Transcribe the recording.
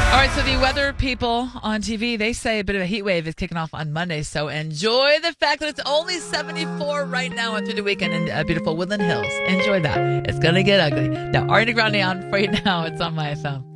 All right, so the weather people on TV, they say a bit of a heat wave is kicking off on Monday. So enjoy the fact that it's only 74 right now and through the weekend in beautiful Woodland Hills. Enjoy that. It's going to get ugly. Now, Ariana Grande on for you now. It's on My FM.